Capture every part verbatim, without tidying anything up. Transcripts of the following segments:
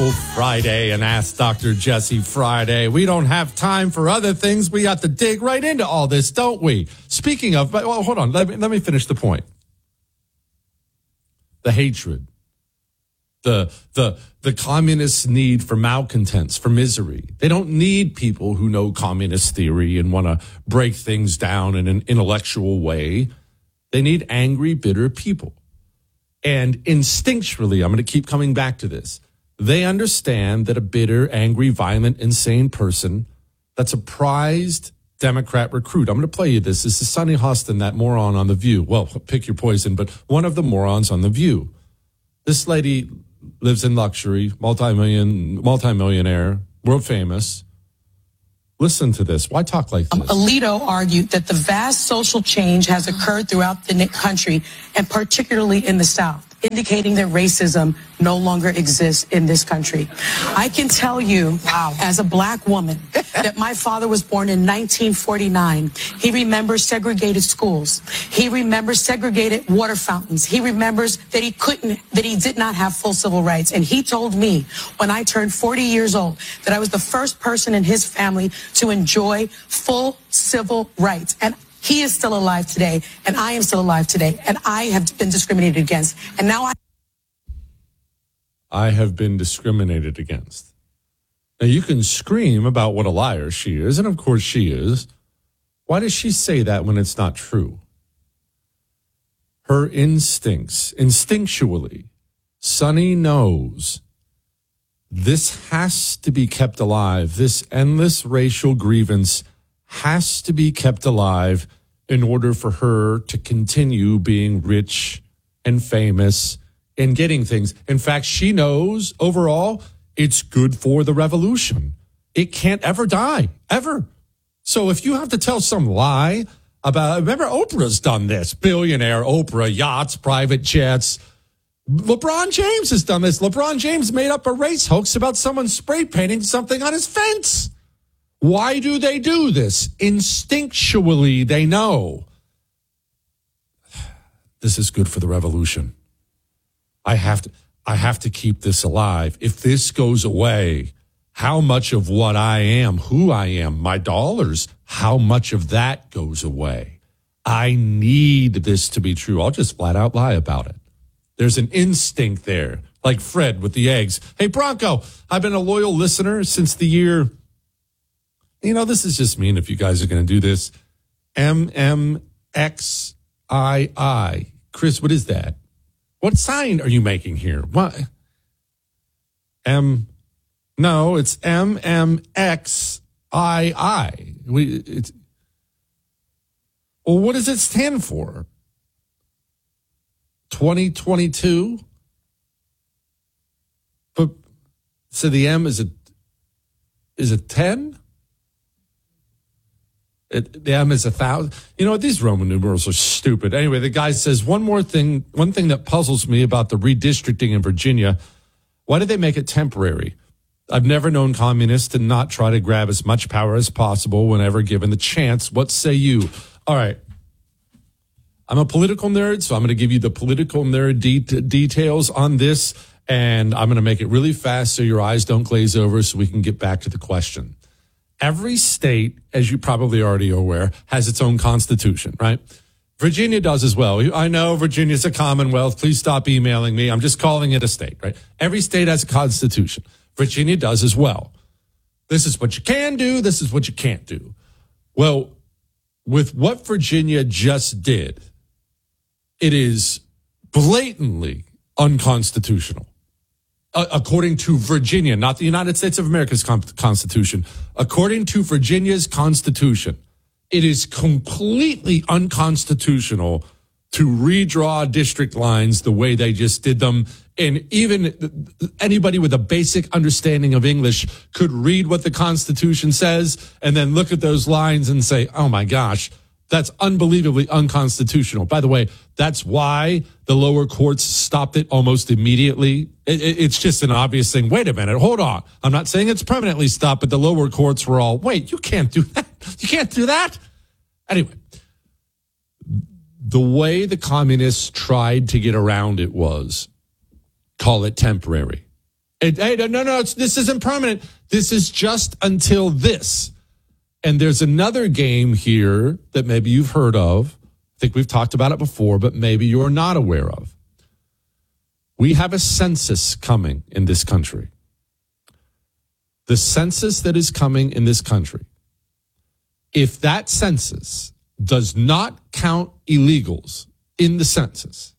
wonderful Friday and Ask Doctor Jesse Friday. We don't have time for other things. We have to dig right into all this, don't we? Speaking of, but well, hold on. Let me, let me finish the point. The hatred, the, the, the communist need for malcontents, for misery. They don't need people who know communist theory and want to break things down in an intellectual way. They need angry, bitter people. And instinctually, I'm going to keep coming back to this. They understand that a bitter, angry, violent, insane person, that's a prized Democrat recruit. I'm going to play you this. This is Sonny Hostin, that moron on The View. Well, pick your poison, but one of the morons on The View. This lady lives in luxury, multi-million, multi-millionaire, world famous. Listen to this. Why talk like this? Um, Alito argued that the vast social change has occurred throughout the country, and particularly in the South, indicating that racism no longer exists in this country. I can tell you, wow, as a black woman, that my father was born in nineteen forty-nine. He remembers segregated schools. He remembers segregated water fountains. He remembers that he couldn't, that he did not have full civil rights. And he told me when I turned forty years old that I was the first person in his family to enjoy full civil rights. And he is still alive today, and I am still alive today, and I have been discriminated against. And now I... I have been discriminated against. Now, you can scream about what a liar she is, and of course she is. Why does she say that when it's not true? Her instincts, instinctually, Sonny knows this has to be kept alive. This endless racial grievance has to be kept alive in order for her to continue being rich and famous and getting things. In fact, she knows overall it's good for the revolution. It can't ever die, ever. So if you have to tell some lie about, remember Oprah's done this, billionaire Oprah, yachts, private jets. LeBron James has done this. LeBron James made up a race hoax about someone spray painting something on his fence. Why do they do this? Instinctually, they know this is good for the revolution. I have to, I have to keep this alive. If this goes away, how much of what I am, who I am, my dollars, how much of that goes away? I need this to be true. I'll just flat out lie about it. There's an instinct there, like Fred with the eggs. Hey, Bronco, I've been a loyal listener since the year... You know, this is just mean if you guys are going to do this. M M X I I. Chris, what is that? What sign are you making here? What? M. No, it's M M X I I. We, it's, well, what does it stand for? twenty twenty-two? But, so the M is a, is a ten? It, the M is a thousand. You know what? These Roman numerals are stupid. Anyway, the guy says one more thing. One thing that puzzles me about the redistricting in Virginia. Why did they make it temporary? I've never known communists to not try to grab as much power as possible whenever given the chance. What say you? All right. I'm a political nerd, so I'm going to give you the political nerd de- details on this, and I'm going to make it really fast so your eyes don't glaze over so we can get back to the question. Every state, as you probably already are aware, has its own constitution, right? Virginia does as well. I know Virginia's a commonwealth. Please stop emailing me. I'm just calling it a state, right? Every state has a constitution. Virginia does as well. This is what you can do. This is what you can't do. Well, with what Virginia just did, it is blatantly unconstitutional. Uh, according to Virginia, not the United States of America's con- constitution. According to Virginia's constitution, it is completely unconstitutional to redraw district lines the way they just did them. And even anybody with a basic understanding of English could read what the Constitution says and then look at those lines and say, oh my gosh, that's unbelievably unconstitutional. By the way, that's why the lower courts stopped it almost immediately. It, it, it's just an obvious thing. Wait a minute, hold on. I'm not saying it's permanently stopped, but the lower courts were all, wait, you can't do that. You can't do that. Anyway, the way the communists tried to get around it was, call it temporary. It, hey, no, no, it's, this isn't permanent. This is just until this. And there's another game here that maybe you've heard of. I think we've talked about it before, but maybe you're not aware of. We have a census coming in this country. The census that is coming in this country, if that census does not count illegals in the census,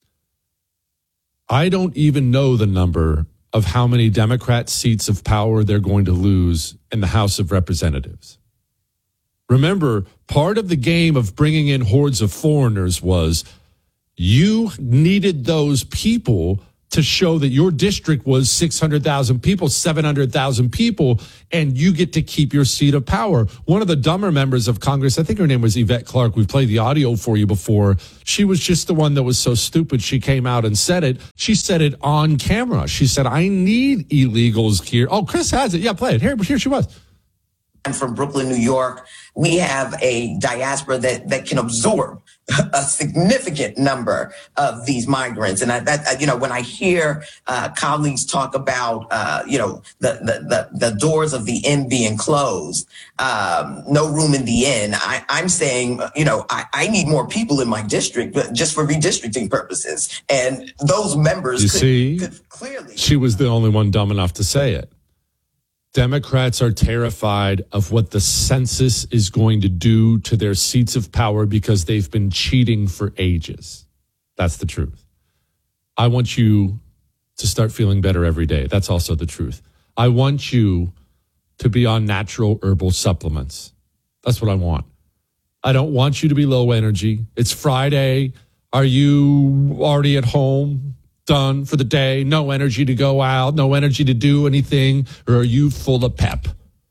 I don't even know the number of how many Democrat seats of power they're going to lose in the House of Representatives. Remember, part of the game of bringing in hordes of foreigners was you needed those people to show that your district was six hundred thousand people, seven hundred thousand people, and you get to keep your seat of power. One of the dumber members of Congress, I think her name was Yvette Clarke. We've played the audio for you before. She was just the one that was so stupid. She came out and said it. She said it on camera. She said, I need illegals here. Oh, Chris has it. Yeah, play it. Here, here she was. I'm from Brooklyn, New York. We have a diaspora that, that can absorb a significant number of these migrants. And I, that, you know, when I hear uh, colleagues talk about, uh, you know, the, the, the, the doors of the inn being closed, um, no room in the inn, I, I'm saying, you know, I, I need more people in my district, but just for redistricting purposes. And those members you could, see, could clearly. She was the only one dumb enough to say it. Democrats are terrified of what the census is going to do to their seats of power because they've been cheating for ages. That's the truth. I want you to start feeling better every day. That's also the truth. I want you to be on natural herbal supplements. That's what I want. I don't want you to be low energy. It's Friday. Are you already at home? Done for the day, no energy to go out, no energy to do anything, or are you full of pep?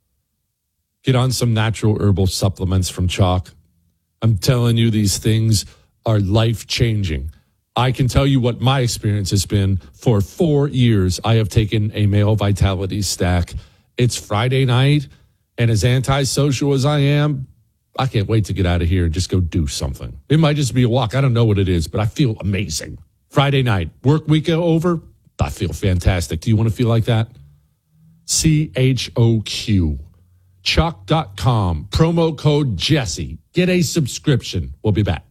Get on some natural herbal supplements from Chalk. I'm telling you, these things are life-changing. I can tell you what my experience has been. For four years, I have taken a male vitality stack. It's Friday night, and as antisocial as I am, I can't wait to get out of here and just go do something. It might just be a walk. I don't know what it is, but I feel amazing. Friday night, work week over, I feel fantastic. Do you want to feel like that? C H O Q. Chalk dot com. Promo code Jesse. Get a subscription. We'll be back.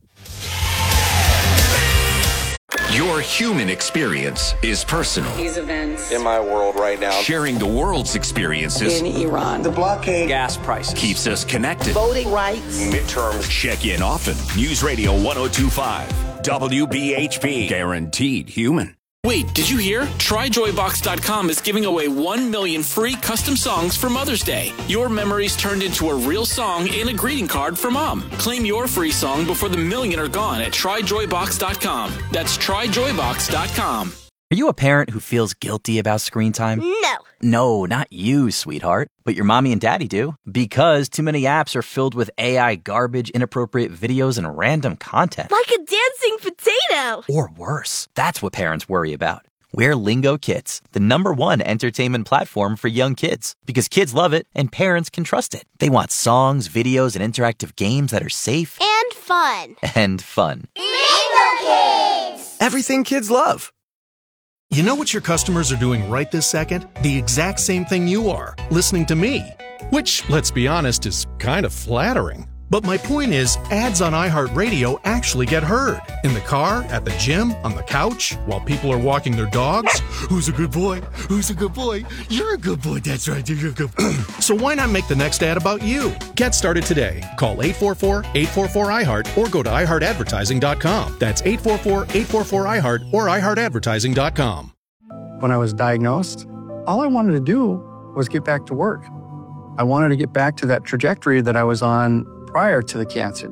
Your human experience is personal. These events in my world right now. Sharing the world's experiences in Iran. The blockade. Gas prices. Keeps us connected. Voting rights. Midterms. Check in often. News Radio one oh two point five. W B H P. Guaranteed human. Wait, did you hear? Try Joy Box dot com is giving away one million free custom songs for Mother's Day. Your memories turned into a real song and a greeting card for Mom. Claim your free song before the million are gone at Try Joy Box dot com. That's Try Joy Box dot com. Are you a parent who feels guilty about screen time? No. No, not you, sweetheart. But your mommy and daddy do. Because too many apps are filled with A I garbage, inappropriate videos, and random content. Like a dancing potato. Or worse. That's what parents worry about. We're Lingo Kids, the number one entertainment platform for young kids. Because kids love it and parents can trust it. They want songs, videos, and interactive games that are safe. And fun. And fun. Lingo Kids! Everything kids love. You know what your customers are doing right this second? The exact same thing you are, listening to me. Which, let's be honest, is kind of flattering. But my point is, ads on iHeartRadio actually get heard. In the car, at the gym, on the couch, while people are walking their dogs. Who's a good boy? Who's a good boy? You're a good boy, that's right, you're a good boy. So why not make the next ad about you? Get started today. Call eight four four, eight four four, I heart or go to i heart advertising dot com. That's eight four four, eight four four, I heart or i heart advertising dot com. When I was diagnosed, all I wanted to do was get back to work. I wanted to get back to that trajectory that I was on prior to the cancer.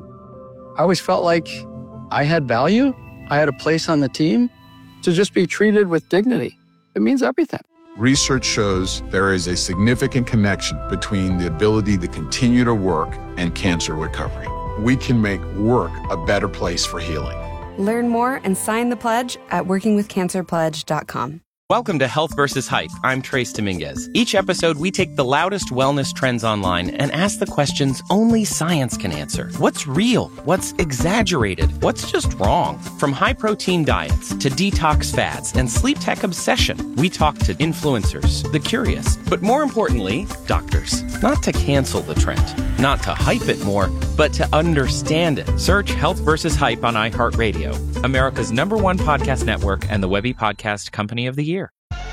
I always felt like I had value, I had a place on the team. To just be treated with dignity, it means everything. Research shows there is a significant connection between the ability to continue to work and cancer recovery. We can make work a better place for healing. Learn more and sign the pledge at working with cancer pledge dot com. Welcome to Health versus. Hype. I'm Trace Dominguez. Each episode, we take the loudest wellness trends online and ask the questions only science can answer. What's real? What's exaggerated? What's just wrong? From high-protein diets to detox fads and sleep tech obsession, we talk to influencers, the curious, but more importantly, doctors. Not to cancel the trend, not to hype it more, but to understand it. Search Health versus. Hype on iHeartRadio, America's number one podcast network and the Webby Podcast Company of the Year.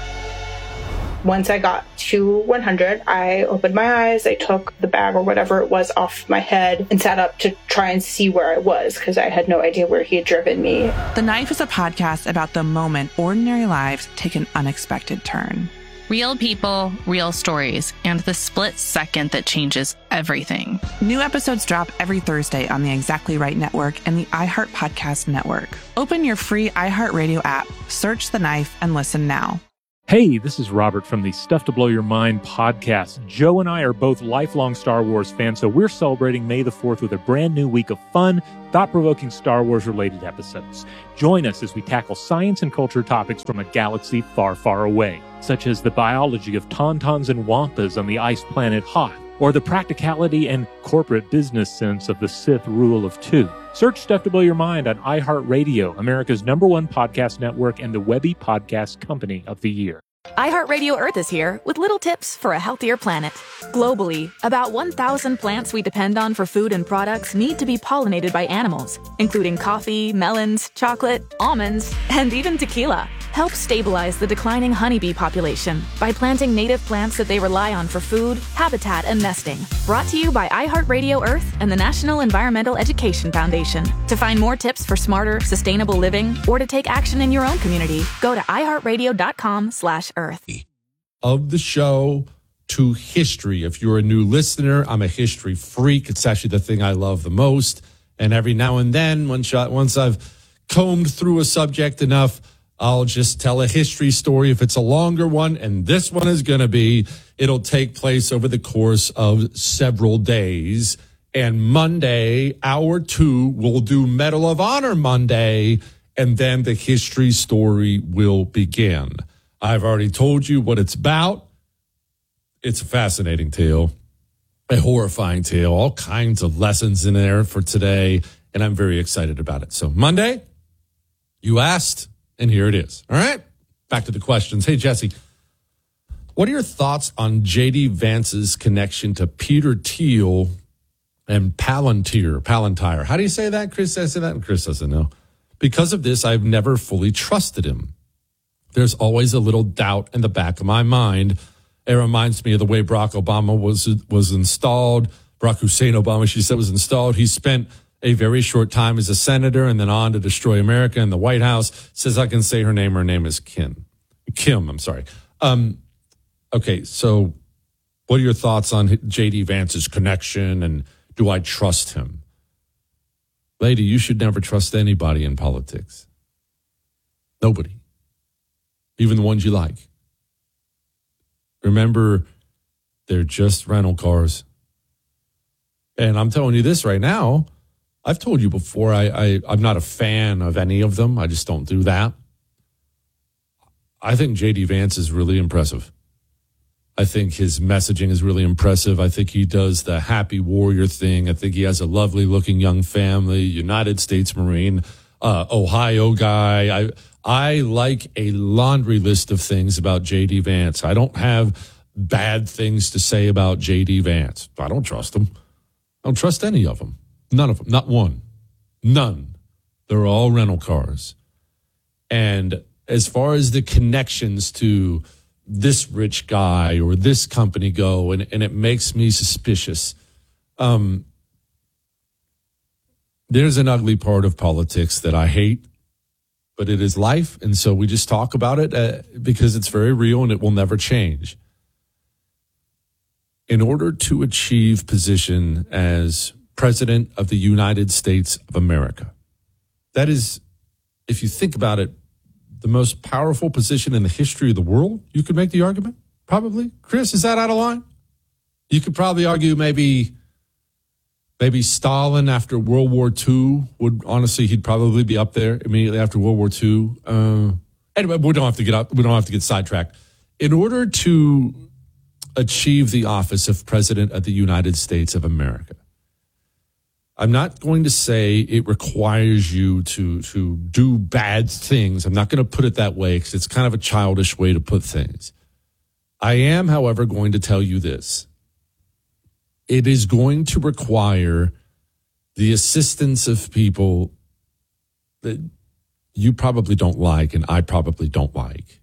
Once I got to one hundred, I opened my eyes, I took the bag or whatever it was off my head and sat up to try and see where I was because I had no idea where he had driven me. The Knife is a podcast about the moment ordinary lives take an unexpected turn. Real people, real stories, and the split second that changes everything. New episodes drop every Thursday on the Exactly Right Network and the iHeart Podcast Network. Open your free iHeartRadio app, search The Knife, and listen now. Hey, this is Robert from the Stuff to Blow Your Mind podcast. Joe and I are both lifelong Star Wars fans, so we're celebrating May the fourth with a brand new week of fun, thought-provoking Star Wars-related episodes. Join us as we tackle science and culture topics from a galaxy far, far away, such as the biology of tauntauns and wampas on the ice planet Hoth, or the practicality and corporate business sense of the Sith rule of two. Search Stuff to Blow Your Mind on iHeartRadio, America's number one podcast network and the Webby Podcast Company of the Year. iHeartRadio Earth is here with little tips for a healthier planet. Globally, about one thousand plants we depend on for food and products need to be pollinated by animals, including coffee, melons, chocolate, almonds, and even tequila. Help stabilize the declining honeybee population by planting native plants that they rely on for food, habitat, and nesting. Brought to you by iHeartRadio Earth and the National Environmental Education Foundation. To find more tips for smarter, sustainable living, or to take action in your own community, go to iHeartRadio.com slash Earth. Of the show to history. If you're a new listener, I'm a history freak. It's actually the thing I love the most. And every now and then, once, once I've combed through a subject enough, I'll just tell a history story if it's a longer one, and this one is going to be, it'll take place over the course of several days. And Monday, hour two, we'll do Medal of Honor Monday, and then the history story will begin. I've already told you what it's about. It's a fascinating tale, a horrifying tale, all kinds of lessons in there for today, and I'm very excited about it. So Monday, you asked, and here it is. All right, back to the questions. Hey, Jesse, what are your thoughts on J D. Vance's connection to Peter Thiel and Palantir? Palantir. How do you say that, Chris? I say that, and Chris doesn't know. Because of this, I've never fully trusted him. There's always a little doubt in the back of my mind. It reminds me of the way Barack Obama was was installed. Barack Hussein Obama, she said, was installed. He spent a very short time as a senator and then on to destroy America in the White House. Says I can say her name. Her name is Kim. Kim, I'm sorry. Um, okay, so what are your thoughts on J D. Vance's connection, and do I trust him? Lady, you should never trust anybody in politics. Nobody. Even the ones you like. Remember, they're just rental cars. And I'm telling you this right now. I've told you before, I, I, I'm not a fan of any of them. I just don't do that. I think J D. Vance is really impressive. I think his messaging is really impressive. I think he does the happy warrior thing. I think he has a lovely looking young family, United States Marine, uh, Ohio guy. I I like a laundry list of things about J D. Vance. I don't have bad things to say about J D. Vance. I don't trust him. I don't trust any of them. None of them. Not one. None. They're all rental cars. And as far as the connections to this rich guy or this company go, and, and it makes me suspicious. Um, there's an ugly part of politics that I hate, but it is life. And so we just talk about it uh, because it's very real and it will never change. In order to achieve position as President of the United States of America, that is, if you think about it, the most powerful position in the history of the world. You could make the argument, probably. Chris, is that out of line? You could probably argue maybe maybe Stalin after World War Two would, honestly, he'd probably be up there immediately after World War Two. Uh, Anyway, we don't have to get up. We don't have to get sidetracked. In order to achieve the office of President of the United States of America, I'm not going to say it requires you to, to do bad things. I'm not going to put it that way because it's kind of a childish way to put things. I am, however, going to tell you this. It is going to require the assistance of people that you probably don't like and I probably don't like.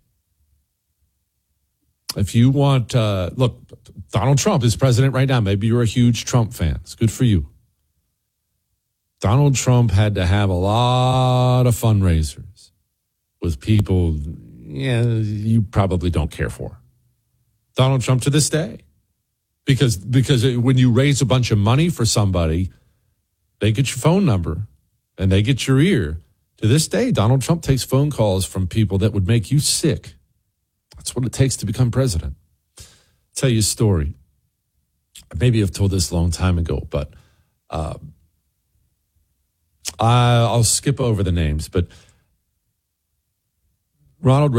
If you want, uh, look, Donald Trump is president right now. Maybe you're a huge Trump fan. It's good for you. Donald Trump had to have a lot of fundraisers with people yeah, you probably don't care for. Donald Trump to this day. Because, because when you raise a bunch of money for somebody, they get your phone number and they get your ear. To this day, Donald Trump takes phone calls from people that would make you sick. That's what it takes to become president. I'll tell you a story. Maybe I've told this a long time ago, but uh, I'll skip over the names. But Ronald